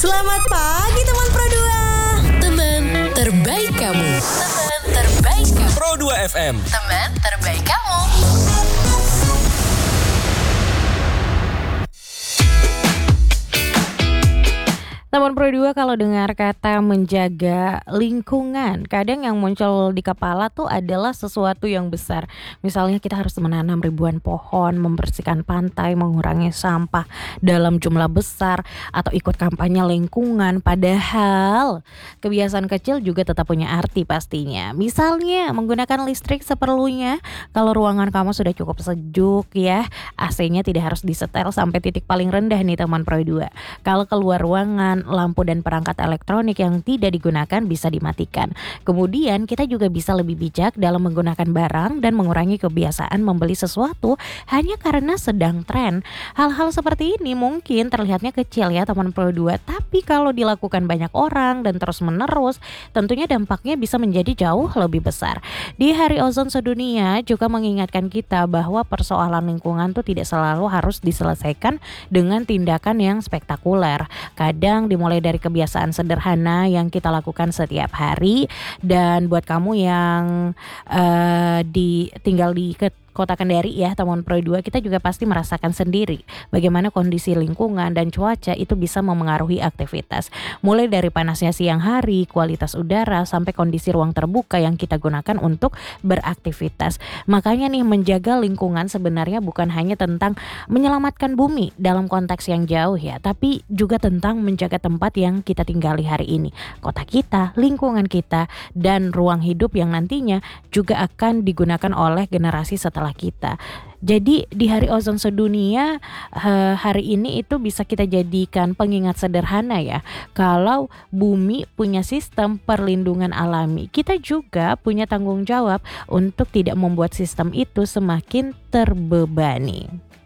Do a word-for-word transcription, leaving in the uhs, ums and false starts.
Selamat pagi teman Pro dua. Teman terbaik kamu. Teman terbaik kamu. Pro dua F M. Teman terbaik kamu. Teman Pro dua, kalau dengar kata menjaga lingkungan, kadang yang muncul di kepala tuh adalah sesuatu yang besar. Misalnya kita harus menanam ribuan pohon, membersihkan pantai, mengurangi sampah dalam jumlah besar, atau ikut kampanye lingkungan. Padahal kebiasaan kecil juga tetap punya arti pastinya. Misalnya menggunakan listrik seperlunya. Kalau ruangan kamu sudah cukup sejuk ya, A C-nya tidak harus disetel sampai titik paling rendah nih teman Pro dua. Kalau keluar ruangan, lampu dan perangkat elektronik yang tidak digunakan bisa dimatikan. Kemudian kita juga bisa lebih bijak dalam menggunakan barang dan mengurangi kebiasaan membeli sesuatu hanya karena sedang tren. Hal-hal seperti ini mungkin terlihatnya kecil ya teman Pro dua, tapi kalau dilakukan banyak orang dan terus menerus, tentunya dampaknya bisa menjadi jauh lebih besar. Di Hari Ozon Sedunia juga mengingatkan kita bahwa persoalan lingkungan tuh tidak selalu harus diselesaikan dengan tindakan yang spektakuler. Kadang dimulai dari kebiasaan sederhana yang kita lakukan setiap hari. Dan buat kamu yang uh, di tinggal di ke Kota Kendari ya teman Pro dua, kita juga pasti merasakan sendiri bagaimana kondisi lingkungan dan cuaca itu bisa memengaruhi aktivitas. Mulai dari panasnya siang hari, kualitas udara, sampai kondisi ruang terbuka yang kita gunakan untuk beraktivitas. Makanya nih, menjaga lingkungan sebenarnya bukan hanya tentang menyelamatkan bumi dalam konteks yang jauh ya, tapi juga tentang menjaga tempat yang kita tinggali hari ini, kota kita, lingkungan kita, dan ruang hidup yang nantinya juga akan digunakan oleh generasi setelah kita. Jadi di Hari Ozon Sedunia hari ini itu bisa kita jadikan pengingat sederhana ya. Kalau bumi punya sistem perlindungan alami, kita juga punya tanggung jawab untuk tidak membuat sistem itu semakin terbebani.